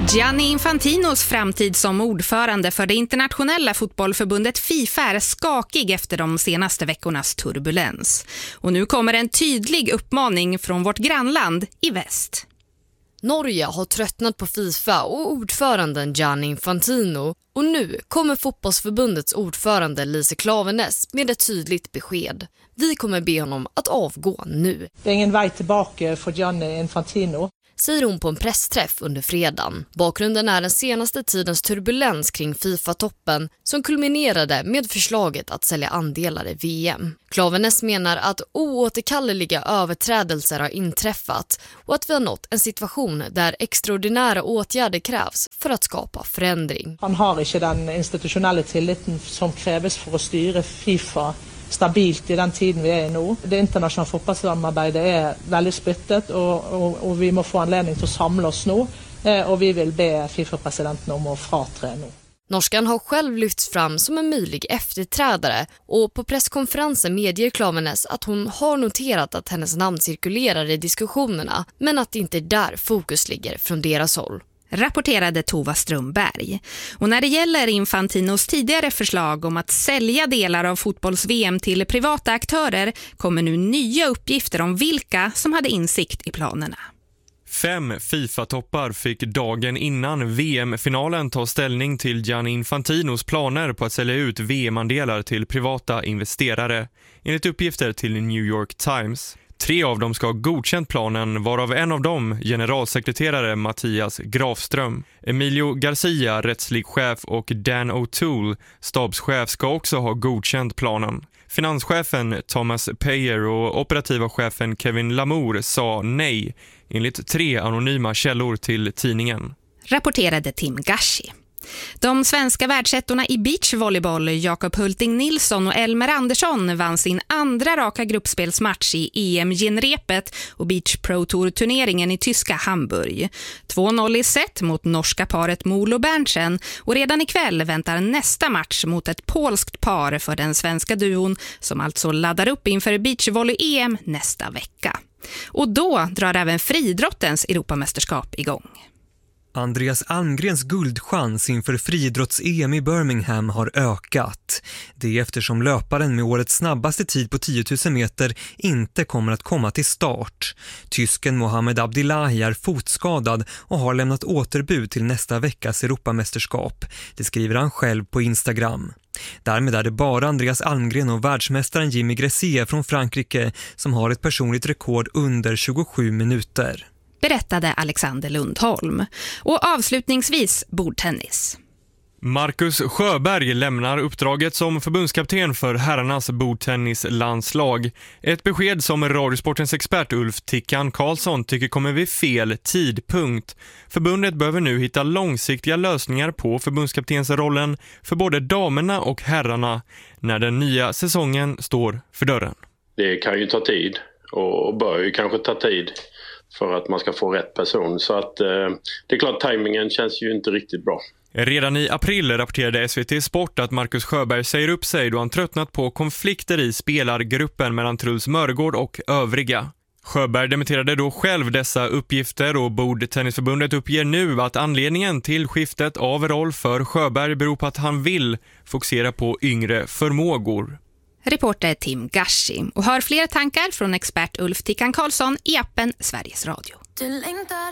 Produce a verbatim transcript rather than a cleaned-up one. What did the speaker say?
Gianni Infantinos framtid som ordförande för det internationella fotbollförbundet FIFA är skakig efter de senaste veckornas turbulens. Och nu kommer en tydlig uppmaning från vårt grannland i väst. Norge har tröttnat på FIFA och ordföranden Gianni Infantino, och nu kommer fotbollsförbundets ordförande Lise Klaveness med ett tydligt besked. Vi kommer be honom att avgå nu. Det är ingen väg tillbaka för Gianni Infantino, säger hon på en pressträff under fredagen. Bakgrunden är den senaste tidens turbulens kring FIFA-toppen som kulminerade med förslaget att sälja andelar i V M. Klaveness menar att oåterkalleliga överträdelser har inträffat och att vi har nått en situation där extraordinära åtgärder krävs för att skapa förändring. Han har inte den institutionella tilliten som krävs för att styra FIFA stabilt i den tiden vi är i nu. Det internationella fotbollssamarbetet är väldigt splittet och, och, och vi måste få anledning till att samla oss nu och vi vill be FIFA-presidenten om att fraträ nu. Norskan har själv lyfts fram som en möjlig efterträdare och på presskonferensen medger Klaveness att hon har noterat att hennes namn cirkulerar i diskussionerna, men att det inte är där fokus ligger från deras håll. Rapporterade Tova Strömberg. Och när det gäller Infantinos tidigare förslag om att sälja delar av fotbolls-V M till privata aktörer kommer nu nya uppgifter om vilka som hade insikt i planerna. Fem FIFA-toppar fick dagen innan V M-finalen ta ställning till Gianni Infantinos planer på att sälja ut V M-andelar till privata investerare, enligt uppgifter till New York Times. Tre av dem ska ha godkänt planen, varav en av dem, generalsekreterare Mattias Grafström. Emilio Garcia, rättslig chef, och Dan O'Toole, stabschef, ska också ha godkänt planen. Finanschefen Thomas Payer och operativa chefen Kevin Lamour sa nej, enligt tre anonyma källor till tidningen. Rapporterade Tim Gashi. De svenska världsettorna i beachvolleyboll Jakob Hulting Nilsson och Elmer Andersson vann sin andra raka gruppspelsmatch i E M-genrepet och Beach Pro Tour-turneringen i tyska Hamburg. två noll i set mot norska paret Molo Berntsen, och redan ikväll väntar nästa match mot ett polskt par för den svenska duon som alltså laddar upp inför beachvolley-E M nästa vecka. Och då drar även friidrottens Europamästerskap igång. Andreas Almgrens guldchans inför friidrotts-E M i Birmingham har ökat. Det är eftersom löparen med årets snabbaste tid på tio tusen meter inte kommer att komma till start. Tysken Mohamed Abdillahi är fotskadad och har lämnat återbud till nästa veckas Europamästerskap. Det skriver han själv på Instagram. Därmed är det bara Andreas Almgren och världsmästaren Jimmy Gressier från Frankrike som har ett personligt rekord under tjugosju minuter. Berättade Alexander Lundholm. Och avslutningsvis bordtennis. Marcus Sjöberg lämnar uppdraget som förbundskapten för herrarnas bordtennislandslag. Ett besked som Radiosportens expert Ulf Tickan Karlsson tycker kommer vid fel tidpunkt. Förbundet behöver nu hitta långsiktiga lösningar på förbundskaptensrollen för både damerna och herrarna när den nya säsongen står för dörren. Det kan ju ta tid och bör ju kanske ta tid för att man ska få rätt person. Så att eh, det är klart, tajmingen känns ju inte riktigt bra. Redan i april rapporterade S V T Sport att Marcus Sjöberg säger upp sig då han tröttnat på konflikter i spelargruppen mellan Truls Mörgård och övriga. Sjöberg dementerade då själv dessa uppgifter och Bordtennisförbundet uppger nu att anledningen till skiftet av roll för Sjöberg beror på att han vill fokusera på yngre förmågor. Reporter Tim Gashi. Och hör fler tankar från expert Ulf Tickan Karlsson i appen Sveriges Radio.